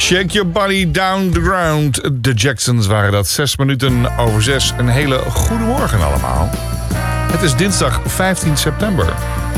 Shake your body down the ground. De Jacksons waren dat. 6:06. Een hele goede morgen allemaal. Het is dinsdag 15 september.